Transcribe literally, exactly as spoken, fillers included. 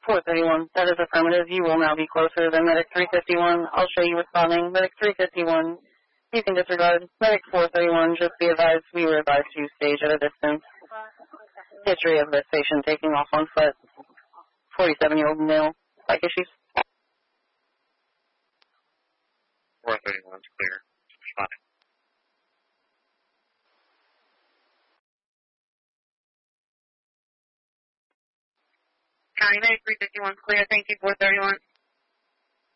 four thirty-one, that is affirmative. You will now be closer than Medic three fifty-one. I'll show you responding. Medic three fifty-one, you can disregard. Medic four thirty-one, just be advised, we were advised to stage at a distance. History of this patient taking off on foot. forty-seven-year-old male. Bike issues. four thirty-one is clear. Fine. County Medic three fifty-one is clear. Thank you, four thirty-one.